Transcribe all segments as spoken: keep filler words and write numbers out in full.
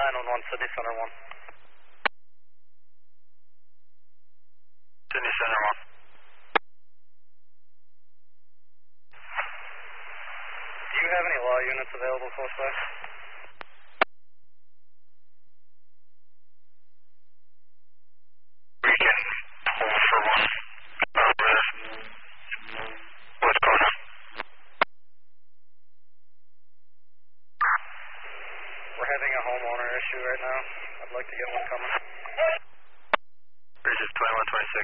nine one one, Sydney Center one. Sydney Center one. Do you have any law units available close by? We can hold for one. Over there. What's going on? We're having a homeowner issue right now. I'd like to get one coming. Bridges twenty-one twenty-six.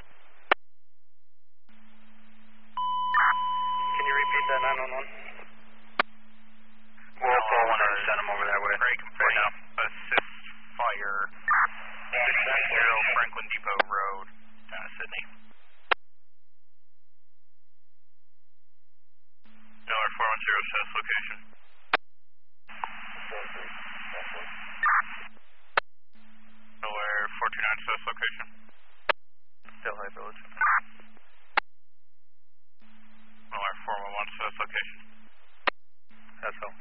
Can you repeat that nine one one? We'll call one and send them over that way. Craig, right now. Assist fire. six zero Franklin Depot Road, uh, Sydney. Miller four one zero, status location. Miller four two nine, status location. Delhi Village. Miller four one one, status location. That's all.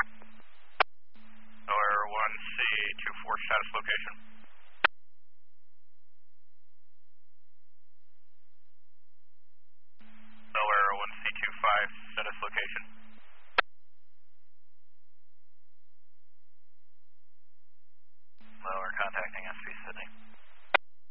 Miller one C two four, status location. Miller one C two five, status location.